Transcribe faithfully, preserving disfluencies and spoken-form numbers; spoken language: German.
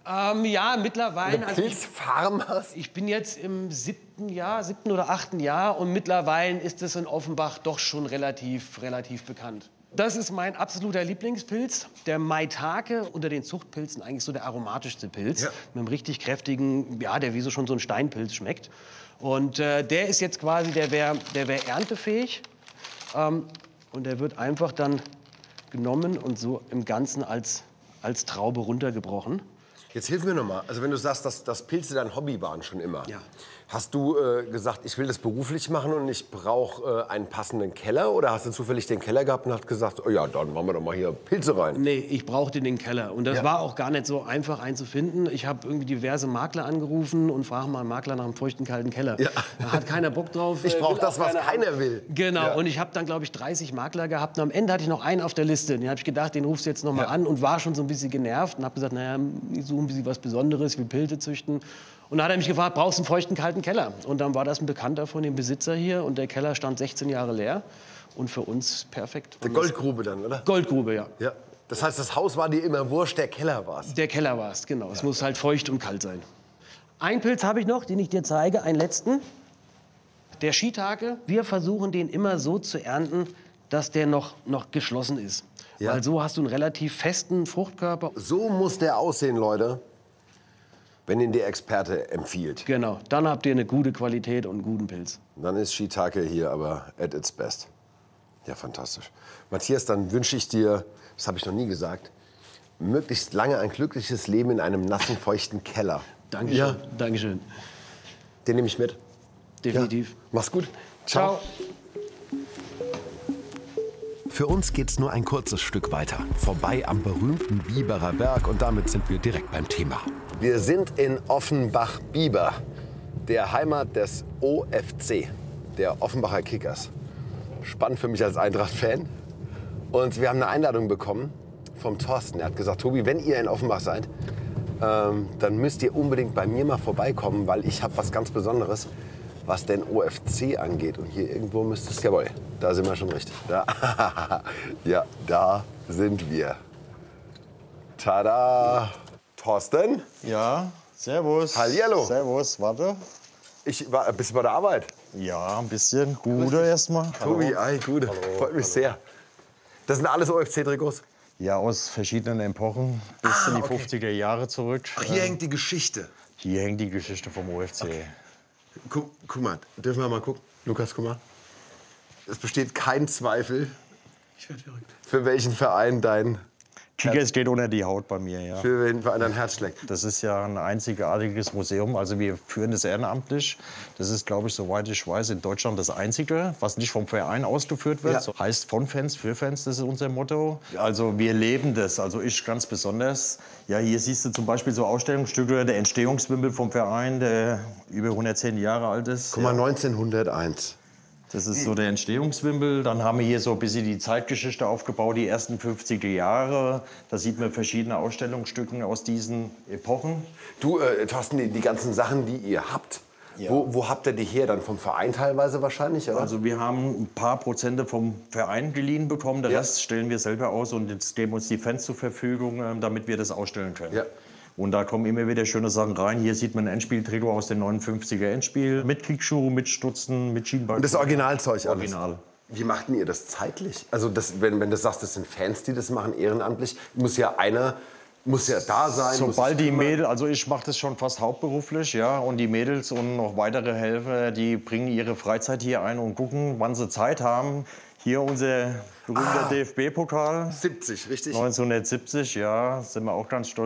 Ähm, ja, mittlerweile. Eine Pilzfarm hast? Ich bin jetzt im siebten Jahr, siebten oder achten Jahr und mittlerweile ist es in Offenbach doch schon relativ, relativ bekannt. Das ist mein absoluter Lieblingspilz, der Maitake, unter den Zuchtpilzen eigentlich so der aromatischste Pilz. Ja. Mit einem richtig kräftigen, ja, der wie so schon so ein Steinpilz schmeckt. Und äh, der ist jetzt quasi, der wäre der wär erntefähig. Ähm, und der wird einfach dann genommen und so im Ganzen als, als Traube runtergebrochen. Jetzt hilf mir noch mal. Also wenn du sagst, dass, dass Pilze dein Hobby waren schon immer. Ja. Hast du äh, gesagt, ich will das beruflich machen und ich brauche äh, einen passenden Keller? Oder hast du zufällig den Keller gehabt und hast gesagt, oh ja, dann machen wir doch mal hier Pilze rein? Nee, ich brauchte den Keller. Und das ja. war auch gar nicht so einfach einzufinden. Ich habe irgendwie diverse Makler angerufen und frage mal einen Makler nach einem feuchten, kalten Keller. Ja. Da hat keiner Bock drauf. Ich brauche das, was keiner will. Genau. Ja. Und ich habe dann, glaube ich, dreißig Makler gehabt. Und am Ende hatte ich noch einen auf der Liste. Den habe ich gedacht, den rufst du jetzt noch mal ja. an. Und war schon so ein bisschen genervt. Und habe gesagt, naja, ich suche ein bisschen was Besonderes, ich will Pilze züchten. Und dann hat er mich gefragt, brauchst du einen feuchten, kalten Keller? Und dann war das ein Bekannter von dem Besitzer hier. Und der Keller stand sechzehn Jahre leer. Und für uns perfekt. Eine Goldgrube dann, oder? Goldgrube, ja. ja. Das heißt, das Haus war dir immer wurscht, der Keller war es? Der Keller war es, genau. Ja. Es muss halt feucht und kalt sein. Einen Pilz habe ich noch, den ich dir zeige, einen letzten. Der Shiitake. Wir versuchen den immer so zu ernten, dass der noch, noch geschlossen ist. Ja. Weil so hast du einen relativ festen Fruchtkörper. So muss der aussehen, Leute, wenn ihn der Experte empfiehlt. Genau, dann habt ihr eine gute Qualität und einen guten Pilz. Dann ist Shiitake hier aber at its best. Ja, fantastisch. Matthias, dann wünsche ich dir, das habe ich noch nie gesagt, möglichst lange ein glückliches Leben in einem nassen, feuchten Keller. Dankeschön. Ja. Dankeschön. Den nehme ich mit. Definitiv. Ja. Mach's gut. Ciao. Ciao. Für uns geht's nur ein kurzes Stück weiter, vorbei am berühmten Biberer Berg, und damit sind wir direkt beim Thema. Wir sind in Offenbach-Bieber, der Heimat des O F C, der Offenbacher Kickers. Spannend für mich als Eintracht-Fan. Und wir haben eine Einladung bekommen vom Thorsten. Er hat gesagt, Tobi, wenn ihr in Offenbach seid, ähm, dann müsst ihr unbedingt bei mir mal vorbeikommen, weil ich habe was ganz Besonderes, was den O F C angeht. Und hier irgendwo müsste es, jawohl, da sind wir schon richtig. Da. Ja, da sind wir. Tada! Thorsten? Ja, servus. Hallihallo. Servus, warte. Ich war, bist du bei der Arbeit? Ja, ein bisschen. Gute erstmal. Tobi, ei, Gute. Freut mich Hallo. sehr. Das sind alles O F C-Trikots? Ja, aus verschiedenen Epochen bis ah, in die okay. fünfziger Jahre zurück. Ach, hier äh, hängt die Geschichte? Hier hängt die Geschichte vom O F C. Okay. Guck, guck mal, dürfen wir mal gucken? Lukas, guck mal. Es besteht kein Zweifel, ich werd verrückt, für welchen Verein dein Kickers geht unter die Haut bei mir, ja. Für welchen Verein dein Herz schlägt. Das ist ja ein einzigartiges Museum. Also wir führen das ehrenamtlich. Das ist, glaube ich, soweit ich weiß, in Deutschland das einzige, was nicht vom Verein ausgeführt wird. Ja. So heißt von Fans, für Fans, das ist unser Motto. Also wir leben das, also ich ganz besonders. Ja, hier siehst du zum Beispiel so Ausstellungsstücke, der Entstehungswimpel vom Verein, der über hundertzehn Jahre alt ist. Guck mal, neunzehnhunderteins. Das ist so der Entstehungswimpel. Dann haben wir hier so ein bisschen die Zeitgeschichte aufgebaut, die ersten fünfziger Jahre. Da sieht man verschiedene Ausstellungsstücke aus diesen Epochen. Du, äh, Thorsten, die, die ganzen Sachen, die ihr habt, ja. wo, wo habt ihr die her? Dann vom Verein teilweise wahrscheinlich, oder? Also wir haben ein paar Prozente vom Verein geliehen bekommen. Der ja. Rest stellen wir selber aus und jetzt geben uns die Fans zur Verfügung, damit wir das ausstellen können. Ja. Und da kommen immer wieder schöne Sachen rein. Hier sieht man ein Endspieltrikot aus dem neunundfünfziger Endspiel. Mit Kickschuh, mit Stutzen, mit Schienbein. Und das Originalzeug alles? Original. Wie macht denn ihr das zeitlich? Also das, wenn, wenn du sagst, das sind Fans, die das machen, ehrenamtlich, muss ja einer muss ja da sein. Sobald die Mädels, also ich mache das schon fast hauptberuflich, ja. Und die Mädels und noch weitere Helfer, die bringen ihre Freizeit hier ein und gucken, wann sie Zeit haben. Hier unser berühmter ah, D F B-Pokal. siebzig, richtig? neunzehnhundertsiebzig, ja, sind wir auch ganz stolz.